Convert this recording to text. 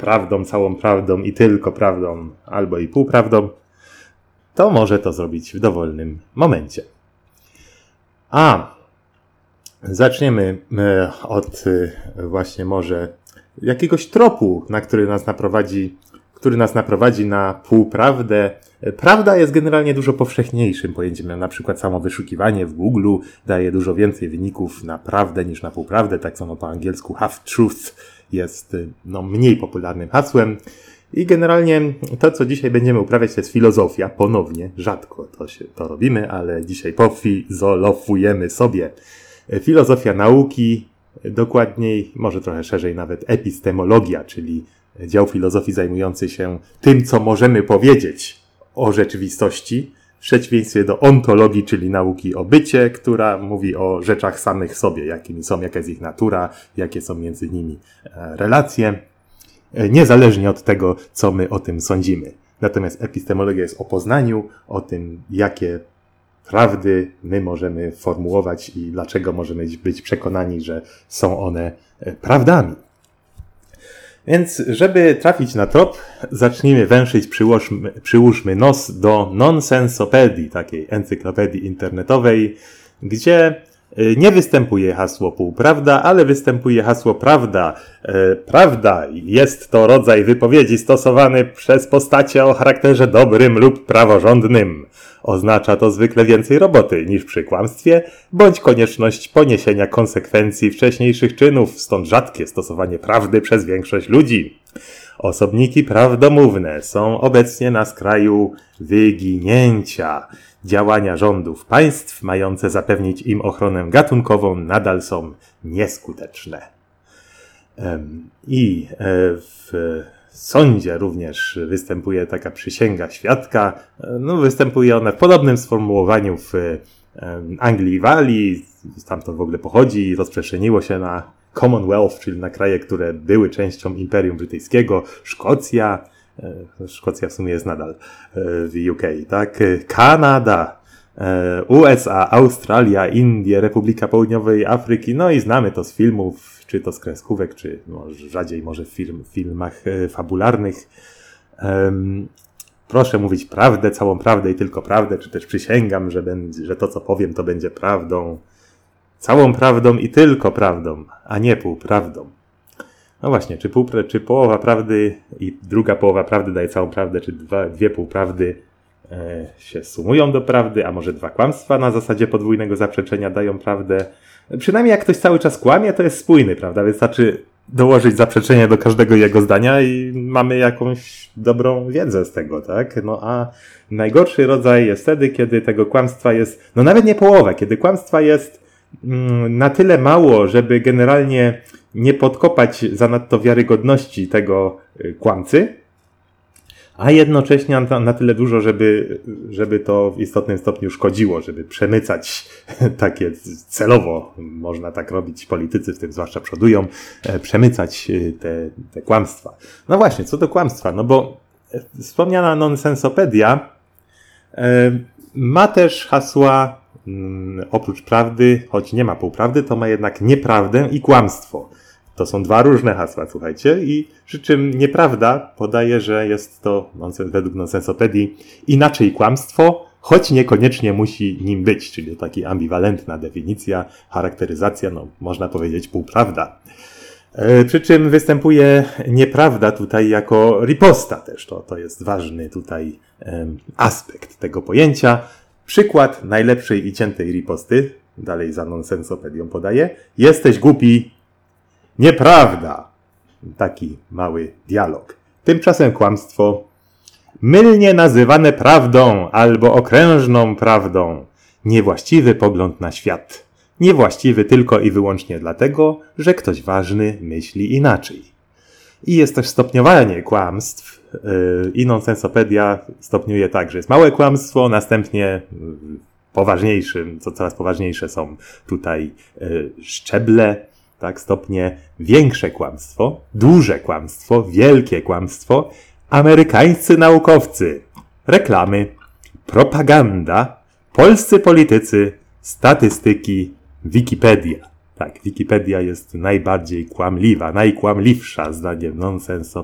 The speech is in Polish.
prawdą, całą prawdą i tylko prawdą, albo i półprawdą, to może to zrobić w dowolnym momencie. Zaczniemy od właśnie może jakiegoś tropu, który nas naprowadzi na półprawdę. Prawda jest generalnie dużo powszechniejszym pojęciem. Na przykład samo wyszukiwanie w Google daje dużo więcej wyników na prawdę niż na półprawdę. Tak samo po angielsku half truth jest mniej popularnym hasłem. I generalnie to, co dzisiaj będziemy uprawiać, to jest filozofia. Ponownie, rzadko to robimy, ale dzisiaj pofilozofujemy sobie. Filozofia nauki, dokładniej, może trochę szerzej nawet epistemologia, czyli dział filozofii zajmujący się tym, co możemy powiedzieć o rzeczywistości, w przeciwieństwie do ontologii, czyli nauki o bycie, która mówi o rzeczach samych sobie, jakimi są, jaka jest ich natura, jakie są między nimi relacje, niezależnie od tego, co my o tym sądzimy. Natomiast epistemologia jest o poznaniu, o tym, jakie prawdy my możemy formułować i dlaczego możemy być przekonani, że są one prawdami. Więc, żeby trafić na trop, zacznijmy węszyć, przyłóżmy nos do Nonsensopedii, takiej encyklopedii internetowej, gdzie nie występuje hasło półprawda, ale występuje hasło prawda. Prawda jest to rodzaj wypowiedzi stosowany przez postacie o charakterze dobrym lub praworządnym. Oznacza to zwykle więcej roboty niż przy kłamstwie, bądź konieczność poniesienia konsekwencji wcześniejszych czynów, stąd rzadkie stosowanie prawdy przez większość ludzi. Osobniki prawdomówne są obecnie na skraju wyginięcia. Działania rządów państw mające zapewnić im ochronę gatunkową nadal są nieskuteczne. W sądzie również występuje taka przysięga świadka. Występuje ona w podobnym sformułowaniu w Anglii i Walii. Stamtąd w ogóle pochodzi i rozprzestrzeniło się na Commonwealth, czyli na kraje, które były częścią Imperium Brytyjskiego. Szkocja w sumie jest nadal w UK, tak? Kanada, USA, Australia, Indie, Republika Południowej Afryki. No i znamy to z filmów, czy to z kreskówek, czy rzadziej może w filmach fabularnych. Proszę mówić prawdę, całą prawdę i tylko prawdę, czy też przysięgam, że to, co powiem, to będzie prawdą. Całą prawdą i tylko prawdą, a nie półprawdą. No właśnie, czy połowa prawdy i druga połowa prawdy daje całą prawdę, czy dwie półprawdy się sumują do prawdy, a może dwa kłamstwa na zasadzie podwójnego zaprzeczenia dają prawdę. Przynajmniej jak ktoś cały czas kłamie, to jest spójny, prawda? Wystarczy dołożyć zaprzeczenie do każdego jego zdania i mamy jakąś dobrą wiedzę z tego, tak? A najgorszy rodzaj jest wtedy, kiedy tego kłamstwa jest, nawet nie połowa, kiedy kłamstwa jest na tyle mało, żeby generalnie nie podkopać zanadto wiarygodności tego kłamcy, a jednocześnie na tyle dużo, żeby to w istotnym stopniu szkodziło, żeby przemycać takie celowo, można tak robić, politycy w tym zwłaszcza przodują, przemycać te kłamstwa. No właśnie, co do kłamstwa, bo wspomniana Nonsensopedia ma też hasła oprócz prawdy, choć nie ma półprawdy, to ma jednak nieprawdę i kłamstwo. To są dwa różne hasła, słuchajcie, i przy czym nieprawda podaje, że jest to według Nonsensopedii inaczej kłamstwo, choć niekoniecznie musi nim być, czyli taka ambiwalentna definicja, charakteryzacja, można powiedzieć półprawda. Przy czym występuje nieprawda tutaj jako riposta też, to jest ważny tutaj aspekt tego pojęcia. Przykład najlepszej i ciętej riposty, dalej za Nonsensopedią podaje, jesteś głupi, nieprawda. Taki mały dialog. Tymczasem kłamstwo, mylnie nazywane prawdą albo okrężną prawdą, niewłaściwy pogląd na świat. Niewłaściwy tylko i wyłącznie dlatego, że ktoś ważny myśli inaczej. I jest też stopniowanie kłamstw. I Nonsensopedia stopniuje tak, że jest małe kłamstwo, następnie poważniejszym, co coraz poważniejsze są tutaj szczeble, tak, stopnie, większe kłamstwo, duże kłamstwo, wielkie kłamstwo, amerykańscy naukowcy, reklamy, propaganda, polscy politycy, statystyki, Wikipedia. Tak, Wikipedia jest najbardziej kłamliwa, najkłamliwsza zdaniem Nonsensopedia.